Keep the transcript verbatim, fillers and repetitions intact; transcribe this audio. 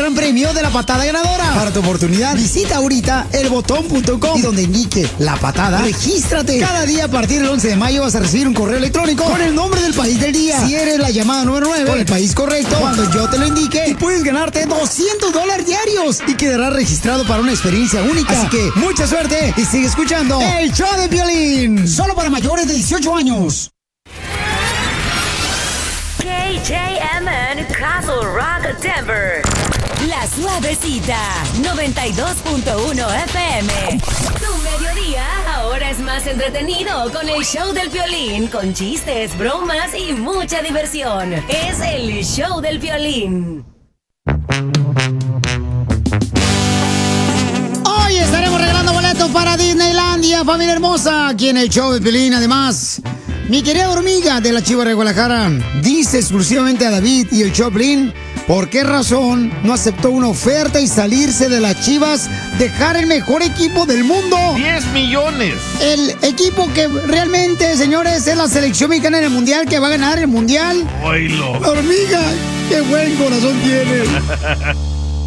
gran premio de la patada ganadora. Para tu oportunidad, visita ahorita el botón punto com y donde indique la patada, regístrate. Cada día a partir del once de mayo vas a recibir un correo electrónico con el nombre del país del día. Si eres la llamada número nueve con el país correcto, cuando yo te lo indique, y puedes ganarte doscientos dólares diarios y quedarás registrado para una experiencia única. Así que mucha suerte y sigue escuchando el show de Piolín. Solo para mayores de dieciocho años. K J M N Castle Rock Denver. La Suavecita, noventa y dos punto uno F M. Tu mediodía ahora es más entretenido con el show del Piolín, con chistes, bromas y mucha diversión. Es el show del Piolín. Hoy estaremos regalando boletos para Disneylandia, familia hermosa, aquí en el show del Piolín. Además, mi querida hormiga de la Chivas de Guadalajara dice exclusivamente a David y el Choplin por qué razón no aceptó una oferta y salirse de las Chivas, dejar el mejor equipo del mundo. diez millones. El equipo que realmente, señores, es la selección mexicana en el Mundial, que va a ganar el Mundial. Oilo. La hormiga, qué buen corazón tiene.